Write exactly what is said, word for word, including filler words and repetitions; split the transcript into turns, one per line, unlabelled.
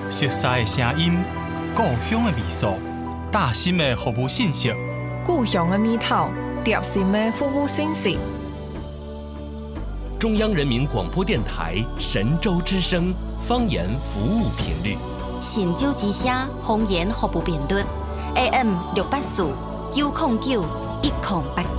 熟悉的声音，故乡的味素，大心的服务信息，
故乡的味道，贴心的服务信息。
中央人民广播电台神州之声方言服务频率，
神州之声方言服务频率 A M 六八四九零九一零八。